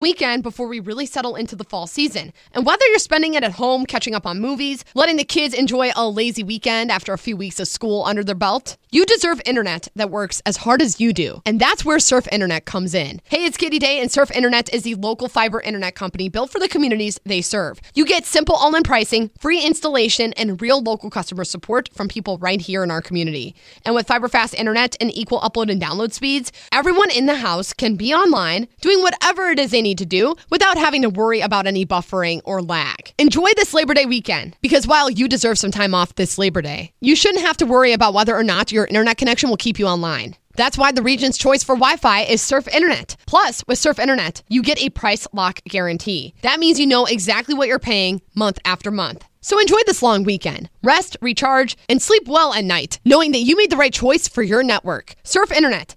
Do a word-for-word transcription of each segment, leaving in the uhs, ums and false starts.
weekend before we really settle into the fall season. And whether you're spending it at home, catching up on movies, letting the kids enjoy a lazy weekend after a few weeks of school under their belt, you deserve internet that works as hard as you do. And that's where Surf Internet comes in. Hey, it's Katie Day, and Surf Internet is the local fiber internet company built for the communities they serve. You get simple all-in pricing, free installation, and real local customer support from people right here in our community. And with fiber fast internet and equal upload and download speeds, everyone in the house can be online doing whatever it is they need to do without having to worry about any buffering or lag. Enjoy this Labor Day weekend, because while you deserve some time off this Labor Day, you shouldn't have to worry about whether or not your internet connection will keep you online. That's why the region's choice for Wi-Fi is Surf Internet. Plus, with Surf Internet, you get a price lock guarantee. That means you know exactly what you're paying month after month. So enjoy this long weekend. Rest, recharge, and sleep well at night, knowing that you made the right choice for your network. Surf Internet.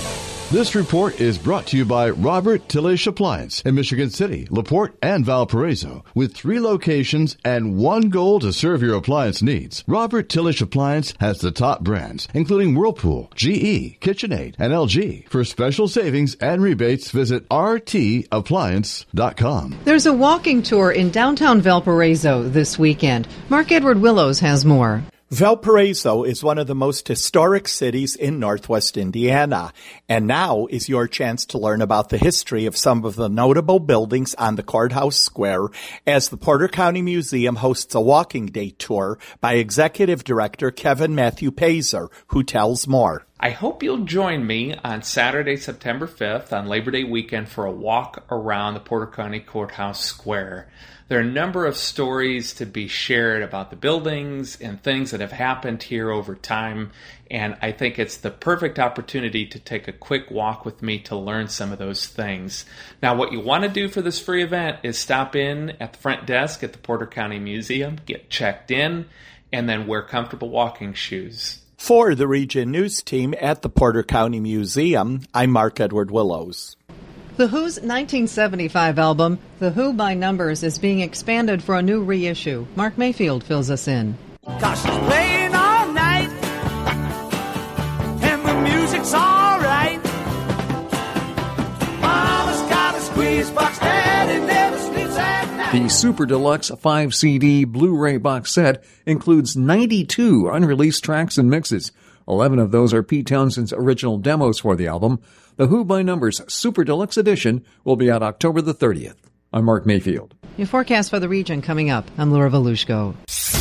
This report is brought to you by Robert Tillish Appliance in Michigan City, LaPorte, and Valparaiso. With three locations and one goal to serve your appliance needs, Robert Tillish Appliance has the top brands, including Whirlpool, G E, KitchenAid, and L G. For special savings and rebates, visit R T appliance dot com. There's a walking tour in downtown Valparaiso this weekend. Mark Edward Willows has more. Valparaiso is one of the most historic cities in northwest Indiana, and now is your chance to learn about the history of some of the notable buildings on the courthouse square as the Porter County Museum hosts a walking day tour by Executive Director Kevin Matthew Pazer, who tells more. I hope you'll join me on Saturday, September fifth, on Labor Day weekend for a walk around the Porter County Courthouse Square. There are a number of stories to be shared about the buildings and things that have happened here over time, and I think it's the perfect opportunity to take a quick walk with me to learn some of those things. Now, what you want to do for this free event is stop in at the front desk at the Porter County Museum, get checked in, and then wear comfortable walking shoes. For the Region News team at the Porter County Museum, I'm Mark Edward Willows. The Who's nineteen seventy-five album, The Who by Numbers, is being expanded for a new reissue. Mark Mayfield fills us in. Cause she's playing all night, and the music's all right. Mama's got a squeeze box, Daddy never sleeps at night. The Super Deluxe five C D Blu-ray box set includes ninety-two unreleased tracks and mixes. eleven of those are Pete Townshend's original demos for the album. The Who by Numbers Super Deluxe Edition will be out October the thirtieth. I'm Mark Mayfield. Your forecast for the region coming up. I'm Laura Volushko.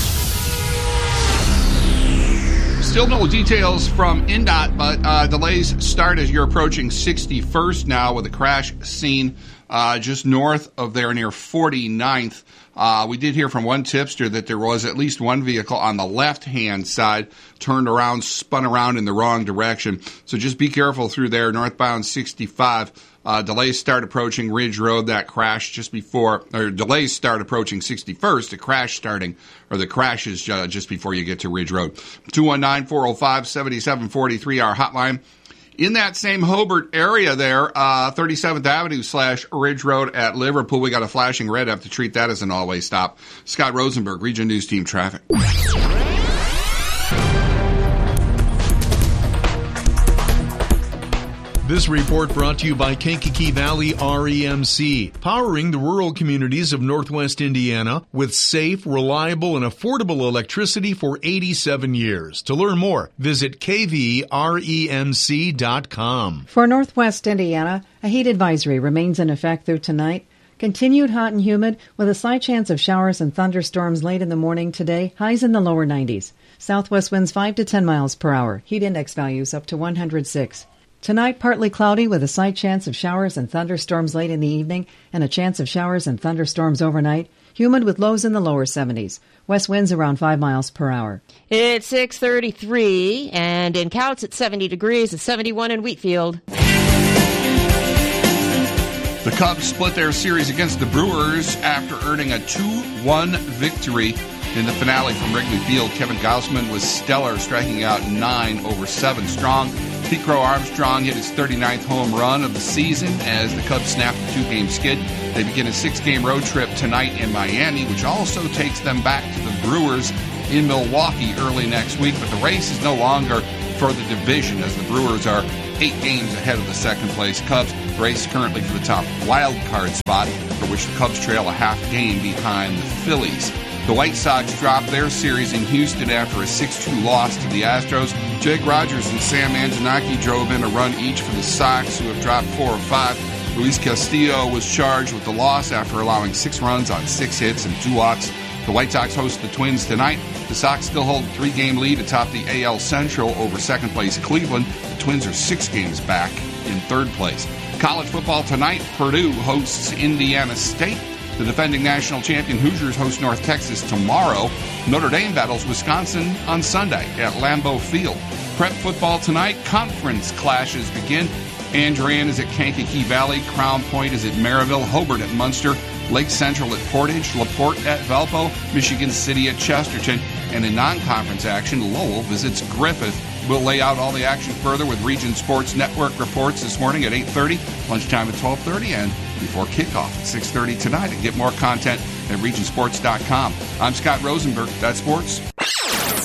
Still no details from N D O T, but uh, delays start as you're approaching sixty-first now with a crash scene uh, just north of there near forty-ninth. Uh, we did hear from one tipster that there was at least one vehicle on the left-hand side turned around, spun around in the wrong direction. So just be careful through there, northbound sixty-five. Uh, delays start approaching Ridge Road, that crash just before, or delays start approaching sixty-first, the crash starting, or the crash is uh, just before you get to Ridge Road. two one nine, four oh five, seven seven four three, our hotline. In that same Hobart area there, uh, thirty-seventh Avenue slash Ridge Road at Liverpool, we got a flashing red. Have to treat that as an all-way stop. Scott Rosenberg, Region News Team Traffic. This report brought to you by Kankakee Valley R E M C, powering the rural communities of Northwest Indiana with safe, reliable, and affordable electricity for eighty-seven years. To learn more, visit k v r e m c dot com. For Northwest Indiana, a heat advisory remains in effect through tonight. Continued hot and humid with a slight chance of showers and thunderstorms late in the morning today, highs in the lower nineties. Southwest winds five to ten miles per hour. Heat index values up to one hundred six. Tonight, partly cloudy with a slight chance of showers and thunderstorms late in the evening and a chance of showers and thunderstorms overnight. Humid with lows in the lower seventies. West winds around five miles per hour. It's six thirty-three, and in Couts it's seventy degrees. It's seventy-one in Wheatfield. The Cubs split their series against the Brewers after earning a two one victory in the finale from Wrigley Field. Kevin Gausman was stellar, striking out nine over seven strong. Pete Crow Armstrong hit his thirty-ninth home run of the season as the Cubs snapped a two-game skid. They begin a six-game road trip tonight in Miami, which also takes them back to the Brewers in Milwaukee early next week. But the race is no longer for the division as the Brewers are eight games ahead of the second-place Cubs. Race currently for the top wild card spot, for which the Cubs trail a half game behind the Phillies. The White Sox dropped their series in Houston after a six two loss to the Astros. Jake Rogers and Sam Antonaki drove in a run each for the Sox, who have dropped four or five. Luis Castillo was charged with the loss after allowing six runs on six hits and two walks. The White Sox host the Twins tonight. The Sox still hold a three-game lead atop the A L Central over second-place Cleveland. The Twins are six games back in third place. College football tonight, Purdue hosts Indiana State. The defending national champion Hoosiers host North Texas tomorrow. Notre Dame battles Wisconsin on Sunday at Lambeau Field. Prep football tonight, conference clashes begin. Andrean is at Kankakee Valley, Crown Point is at Maryville, Hobart at Munster, Lake Central at Portage, LaPorte at Valpo, Michigan City at Chesterton, and in non-conference action, Lowell visits Griffith. We'll lay out all the action further with Region Sports Network reports this morning at eight thirty, lunchtime at twelve thirty, and before kickoff at six thirty tonight. And get more content at region sports dot com. I'm Scott Rosenberg. That's sports.